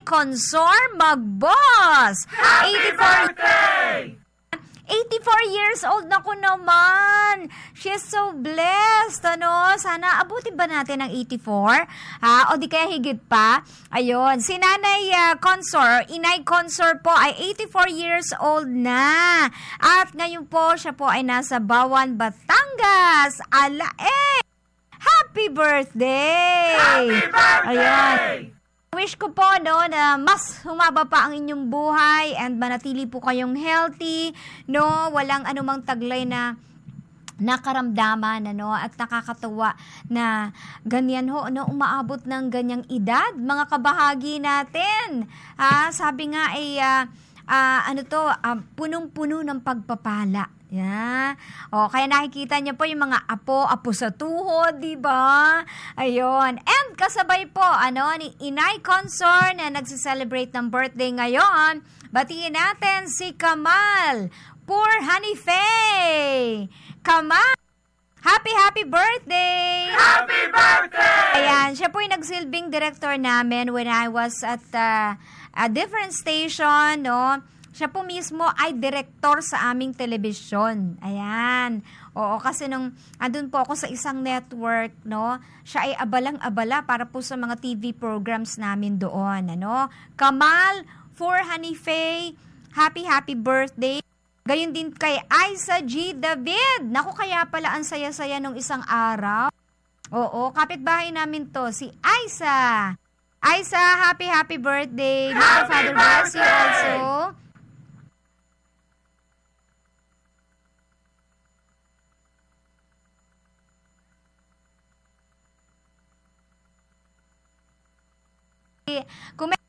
Consor Magbos. Happy birthday! 84 years old na ko naman. She's so blessed, ano? Sana abutin ba natin ang 84? O di kaya higit pa? Ayun, si Nanay Consor, Inay Consor po ay 84 years old na. At ngayon po, siya po ay nasa Bawan, Batangas. Happy birthday! Happy birthday! Ayun. Wish ko po no na mas humaba pa ang inyong buhay and manatili po kayong healthy, no, walang anumang taglay na nakaramdaman ano at nakakatuwa na ganyan ho no umaabot ng ganyang edad mga kabahagi natin. Sabi nga ay punong-puno ng pagpapala. Yeah. Kaya nakikita niyo po yung mga apo sa tuhod, di ba? Ayun. And kasabay po, ni Inay Consor na nagse-celebrate ng birthday ngayon. Batiin natin si Kamal Poor Hanifei. Kamal, happy birthday! Happy birthday! Ayan, siya po yung nagsilbing director namin when I was at a different station, no? Siya po mismo ay director sa aming telebisyon. Ayan. Oo, kasi nung andun po ako sa isang network, no, siya ay abalang-abala para po sa mga TV programs namin doon, ano. Kamal for Hanifei, happy birthday. Gayon din kay Aisa G. David. Naku, kaya pala ang saya-saya nung isang araw. Oo, kapitbahay namin to, si Aisa. Aisa, happy birthday. May the Father bless you also. Kung may